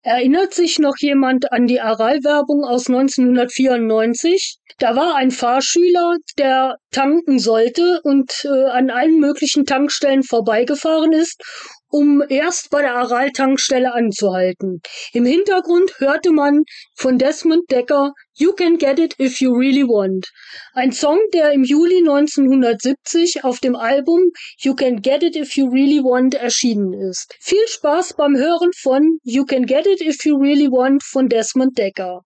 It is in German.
Erinnert sich noch jemand an die Aral-Werbung aus 1994? Da war ein Fahrschüler, der tanken sollte und an allen möglichen Tankstellen vorbeigefahren ist, um erst bei der Aral-Tankstelle anzuhalten. Im Hintergrund hörte man von Desmond Dekker "You Can Get It If You Really Want", ein Song, der im Juli 1970 auf dem Album "You Can Get It If You Really Want" erschienen ist. Viel Spaß beim Hören von "You Can Get It If You Really Want" von Desmond Dekker.